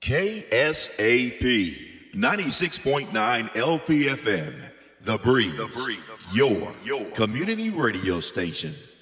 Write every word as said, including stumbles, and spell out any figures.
K S A P ninety-six point nine L P F M, The Breeze, the Breeze. Your, your community radio station.